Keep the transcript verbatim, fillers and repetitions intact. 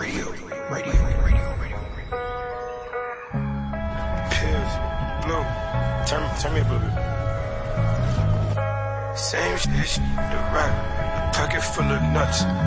Radio, radio, radio, radio. Pills, blue. Turn, turn me up a little bit. Same shit, the rap, pocket full of nuts.